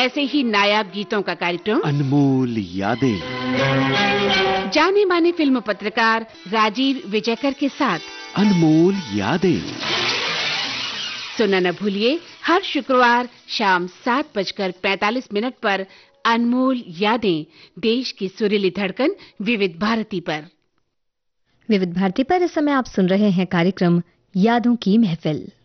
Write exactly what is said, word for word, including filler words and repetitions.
ऐसे ही नायाब गीतों का कार्यक्रम अनमोल यादें, जाने माने फिल्म पत्रकार राजीव विजयकर के साथ अनमोल यादें सुनना न भूलिए हर शुक्रवार शाम सात बजकर पैंतालीस मिनट पर अनमोल यादें, देश की सुरीली धड़कन विविध भारती पर। विविध भारती पर इस समय आप सुन रहे हैं कार्यक्रम यादों की महफिल।